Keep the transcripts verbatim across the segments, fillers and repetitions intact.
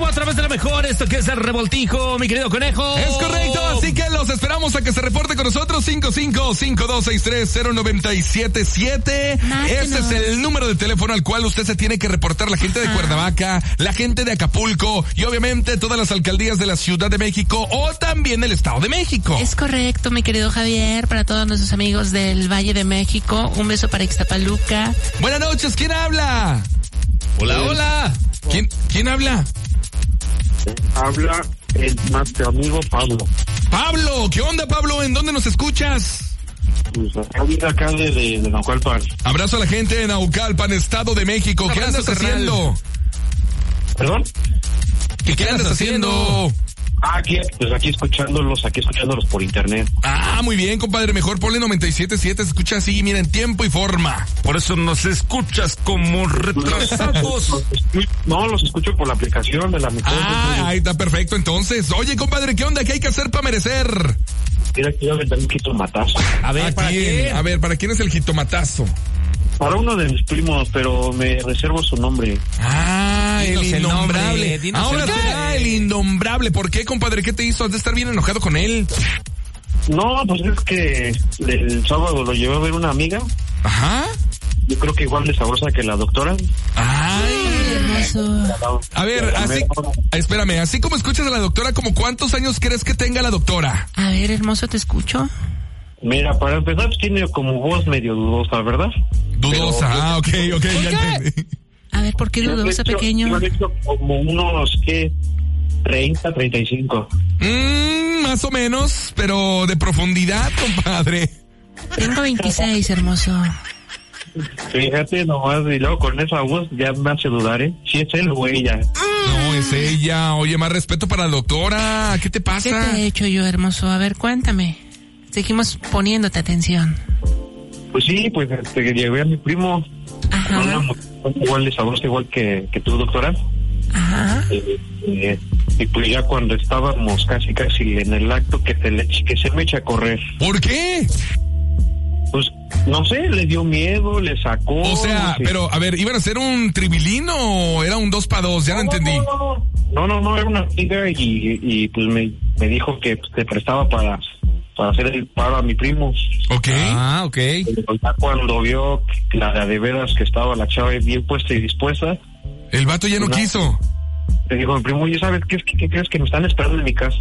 vivo a través de la mejor, esto que es el Revoltijo, mi querido conejo. Es correcto, así que los esperamos a que se reporte con nosotros. Cinco cinco cinco dos seis tres cero nueve siete siete. Ese es el número de teléfono al cual usted se tiene que reportar. La gente de Cuernavaca, la gente de Acapulco y obviamente todas las alcaldías de la Ciudad de México o también el Estado de México. Es correcto, mi querido Javier, para todos nuestros amigos del Valle de México. Un beso para Ixtapaluca. Buenas noches, ¿quién habla? Hola, hola. ¿Quién, quién habla? Habla el más que amigo Pablo. Pablo, ¿qué onda, Pablo? ¿En dónde nos escuchas? Pues acá viene acá de, de, de Naucalpan. Abrazo a la gente de Naucalpan, Estado de México. ¿Qué andas haciendo? ¿Perdón? ¿Qué, ¿Qué andas haciendo? Ah, aquí, pues aquí escuchándolos, aquí escuchándolos por internet. Ah, muy bien, compadre. Mejor ponle noventa y siete punto siete, se escucha así, mira, en tiempo y forma. Por eso nos escuchas como retrasados. No, los escucho por la aplicación de la mejor. Ah, ahí está perfecto, entonces. Oye, compadre, ¿qué onda? ¿Qué hay que hacer para merecer? Mira, quiero vender un jitomatazo. A ver, ¿para quién? A ver, ¿para quién es el jitomatazo? Para uno de mis primos, pero me reservo su nombre. Ah, Dinos el el innombrable. nombre, dinos Ahora el será nombre. el innombrable. ¿Por qué, compadre? ¿Qué te hizo? Has de estar bien enojado con él. No, pues es que el sábado lo llevé a ver una amiga. Ajá. Yo creo que igual de sabrosa que la doctora. Ay, Hermoso. a ver, así, espérame, así como escuchas a la doctora, ¿como cuántos años crees que tenga la doctora? A ver, hermoso, te escucho. Mira, para empezar, pues tiene como voz medio dudosa, ¿verdad? Dudosa, Pero- ah, ok, ok, ya entendí. A ver, ¿por qué Yo le dudosa, echo- pequeño? Yo le echo como unos, ¿qué? treinta, treinta y cinco. Mm, más o menos, pero de profundidad, compadre. Tengo veintiséis, hermoso. Fíjate nomás, y luego con esa voz ya me hace dudar, ¿eh? Si es él o ella. No, es ella. Oye, más respeto para la doctora. ¿Qué te ¿Qué pasa? te he hecho yo, hermoso? A ver, cuéntame. Seguimos poniéndote atención. Pues sí, pues este, llevé a mi primo. Ajá. Una mujer igual de sabrosa, igual que, que tu doctora. Ajá. Eh, eh, y pues ya cuando estábamos casi casi en el acto que se, le, que se me echa a correr. ¿Por qué? Pues no sé, le dio miedo, le sacó. O sea, no sé. pero, a ver, ¿iban a hacer un tribilín o era un dos para dos? Ya no entendí. No, no, no, era una amiga y, y pues me, me dijo que pues, te prestaba para, para hacer el paro a mi primo. Ok. Ah, ok. Pero ya cuando vio que la de veras que estaba la chava bien puesta y dispuesta, El vato ya no, No. quiso. le dijo mi primo, oye, ¿sabes qué, qué, qué crees que me están esperando en mi casa?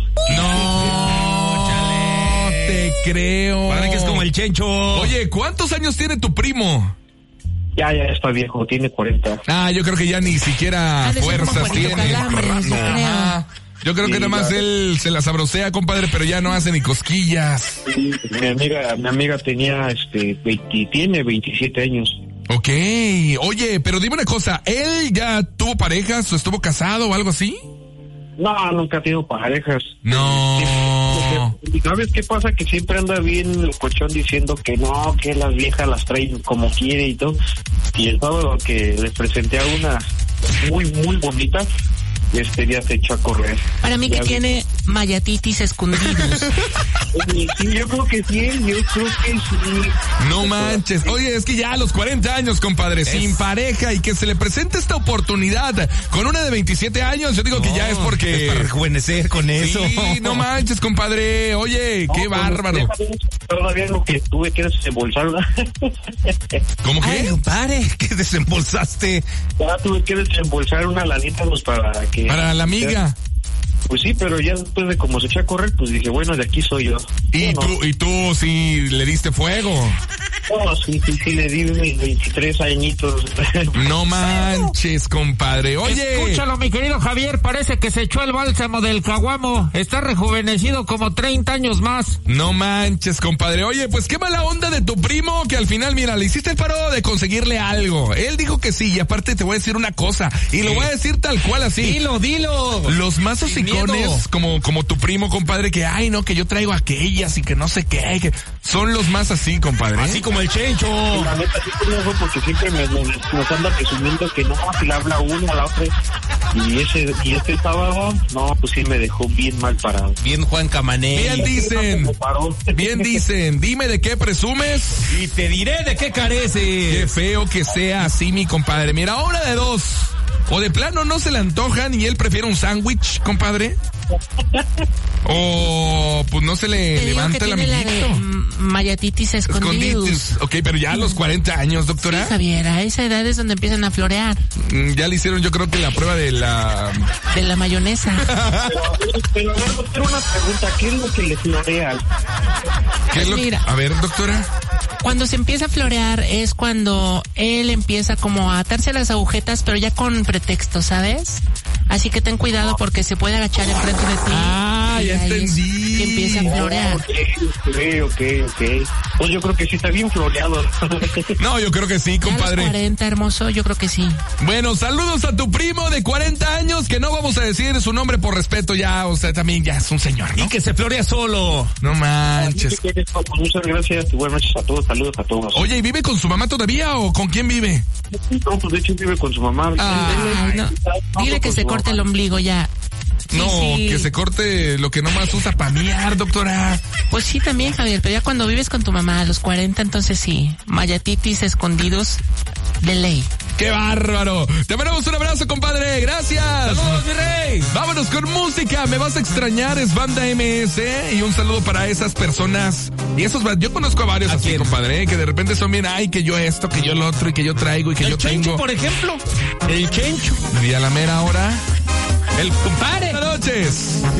No, chale. te creo. Para que es como el Chencho. Oye, ¿cuántos años tiene tu primo? Ya, ya está viejo, tiene cuarenta. Ah, yo creo que ya ni siquiera Ha de ser como fuerzas Juanito tiene. Calambres, yo Ajá. Yo creo que Sí, nada más ya. él se la sabrosea, compadre, pero ya no hace ni cosquillas. Sí, mi amiga, mi amiga tenía, este, veinte, tiene veintisiete años. Ok. Oye, pero dime una cosa, ¿él ya tuvo parejas o estuvo casado o algo así? No, nunca ha tenido parejas. No. ¿Y sabes qué pasa? Que siempre anda bien locochón diciendo que no, que las viejas las traen como quiere y todo. Y el sábado que les presenté a una muy, muy bonita, este día se echó a correr. Para mí que Ya vi. tiene mayatitis escondidos. Sí, yo creo que sí, yo creo que sí. No manches. Oye, es que ya a los cuarenta años, compadre, sin pareja y que se le presente esta oportunidad con una de veintisiete años, yo digo que ya es porque... Es para rejuvenecer con eso. Sí, no manches, compadre. Oye, qué No, pues, bárbaro. déjame, todavía lo que tuve que desembolsar, ¿verdad? ¿Cómo Ay, que? compadre, que desembolsaste. Ya tuve que desembolsar una lanita pues para que... Para la amiga. Pues sí, pero ya después de como se echó a correr, pues dije, bueno, de aquí soy yo. Y Bueno, tú, y tú sí le diste fuego. no, sí, sí, sí, le di mis veintitrés añitos. No manches, compadre. Oye. Escúchalo, mi querido Javier, parece que se echó el bálsamo del caguamo. Está rejuvenecido como treinta años más. No manches, compadre. Oye, pues qué mala onda de tu primo que al final, mira, le hiciste el paro de conseguirle algo. Él dijo que sí y aparte te voy a decir una cosa y lo voy a decir tal cual así. Dilo, dilo. Los más Sin miedo. hocicones, como, como tu primo, compadre, que ay, no, que yo traigo aquellas y que no sé qué, que son los más así, compadre. Así como el Chencho. La neta sí te dejo porque siempre me, me, nos anda presumiendo que no, si le habla uno a la otra. Y ese y este sábado, no, pues sí me dejó bien mal parado. Bien Juan Camané. Bien dicen, Me paró. bien dicen, dime de qué presumes. Y te diré de qué Qué careces. feo que sea así, mi compadre. Mira, ahora de dos. O de plano no se le antojan y él prefiere un sándwich, compadre. O pues no se le Te digo levanta que el tiene la amiguito. de, mm, mayatitis escondidos. Escondites. Ok, pero ya a los cuarenta años, doctora. Sí, Javier, a esa edad es donde empiezan a florear. Mm, Ya le hicieron yo creo que la prueba de la... De la mayonesa. Pero a ver, doctor, una pregunta, ¿qué es lo que le florea? ¿Qué es lo- Mira. A ver, doctora. Cuando se empieza a florear es cuando él empieza como a atarse las agujetas, pero ya con pretexto, ¿sabes? Así que ten cuidado porque se puede agachar enfrente de ti. Ah, y ya ahí es entendí. que empieza a florear. Ok, ok, ok. Pues yo creo que sí está bien floreado. No, yo creo que sí, Ya a los compadre. cuarenta, hermoso, yo creo que sí. Bueno, saludos a tu primo de cuarenta años, que no vamos a decir su nombre por respeto ya, o sea, también ya es un señor, ¿no? Y que se florea solo. No manches. Muchas gracias y buenas noches a todos, saludos a todos. Oye, ¿y vive con su mamá todavía o con quién vive? No, pues de hecho vive con su mamá. Ay, no. Dile que se corte el ombligo ya. Sí, No, sí. que se corte lo que nomás usa para miar, doctora. Pues sí, también, Javier, pero ya cuando vives con tu mamá a los cuarenta, entonces sí. Mayatitis escondidos de ley. ¡Qué bárbaro! Te mandamos un abrazo, compadre. Gracias. ¡Saludos, mi rey! Vámonos con música. Me vas a extrañar, es Banda M S. Y un saludo para esas personas. Y esos, yo conozco a varios ¿A así, quién? compadre, ¿eh? Que de repente son bien, ay, que yo esto, que yo lo otro, y que yo traigo, y que El yo Chencho, tengo. por ejemplo. El Chencho. Y a la mera hora. El compadre. Buenas noches.